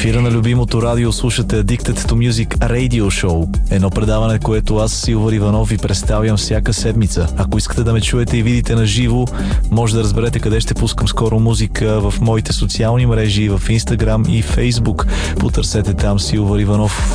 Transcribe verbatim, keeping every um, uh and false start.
ефира на любимото радио слушате Addicted to Music Radio Show. Едно предаване, което аз, Силвър Иванов, ви представям всяка седмица. Ако искате да ме чуете и видите на живо, може да разберете къде ще пускам скоро музика в моите социални мрежи, в Instagram и Facebook. Потърсете там Силвър Иванов.